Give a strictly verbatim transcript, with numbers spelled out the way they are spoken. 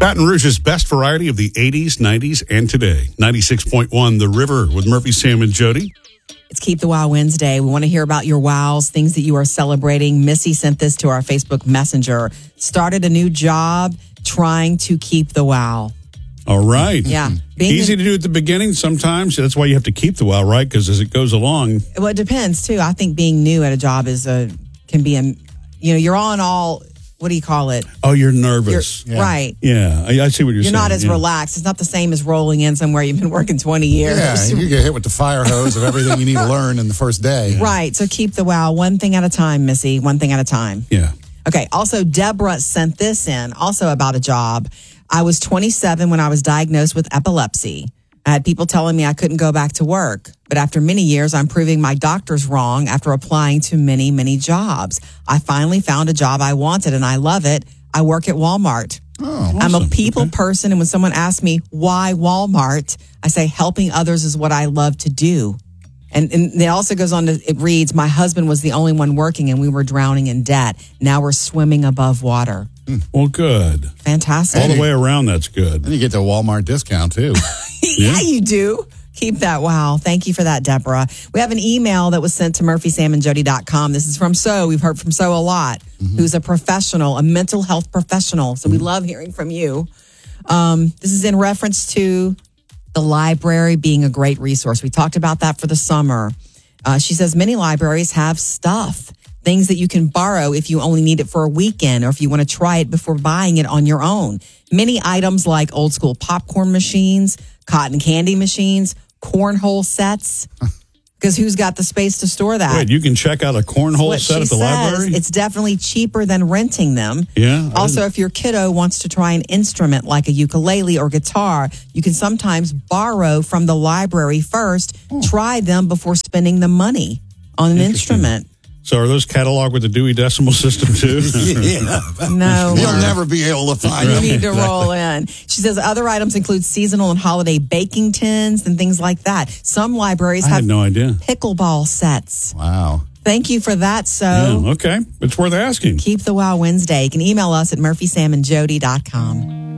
Baton Rouge's best variety of the eighties, nineties, and today. ninety-six point one The River with Murphy, Sam, and Jody. It's Keep the Wow Wednesday. We want to hear about your wows, things that you are celebrating. Missy sent this to our Facebook Messenger. Started a new job trying to keep the wow. All right. Yeah. Being Easy in, to do at the beginning sometimes. That's why you have to keep the wow, right? Because as it goes along. Well, it depends, too. I think being new at a job is a, can be, a, you know, you're on all... What do you call it? Oh, you're nervous. You're, yeah. Right. Yeah, I, I see what you're, you're saying. You're not as yeah. relaxed. It's not the same as rolling in somewhere you've been working twenty years. Yeah, you get hit with the fire hose of everything you need to learn in the first day. Yeah. Right. So keep the wow one thing at a time, Missy. One thing at a time. Yeah. Okay. Also, Deborah sent this in, also about a job. I was twenty-seven when I was diagnosed with epilepsy. I had people telling me I couldn't go back to work. But after many years, I'm proving my doctors wrong after applying to many, many jobs. I finally found a job I wanted, and I love it. I work at Walmart. Oh, awesome. I'm a people okay. person, and when someone asks me why Walmart, I say helping others is what I love to do. And, and it also goes on to, it reads, my husband was the only one working, and we were drowning in debt. Now we're swimming above water. Well, good. Fantastic. All the way around, that's good. And you get the Walmart discount, too. yeah, you do. Keep that wow. Thank you for that, Deborah. We have an email that was sent to murphy sam and jody dot com. This is from So. We've heard from So a lot, mm-hmm. who's a professional, a mental health professional. So mm-hmm. we love hearing from you. Um, this is in reference to the library being a great resource. We talked about that for the summer. Uh, she says many libraries have stuff, things that you can borrow if you only need it for a weekend or if you want to try it before buying it on your own. Many items like old school popcorn machines, cotton candy machines, cornhole sets. Because who's got the space to store that? Wait, you can check out a cornhole set at the says, library? It's definitely cheaper than renting them. Yeah. Also, if your kiddo wants to try an instrument like a ukulele or guitar, you can sometimes borrow from the library first, oh. try them before spending the money on an instrument. So are those cataloged with the Dewey Decimal System, too? yeah. No. You'll never be able to find You them. need to roll in. She says other items include seasonal and holiday baking tins and things like that. Some libraries I have had no idea. pickleball sets. Wow. Thank you for that, So. Yeah, okay. It's worth asking. Keep the Wow Wednesday. You can email us at murphy sam and jody dot com.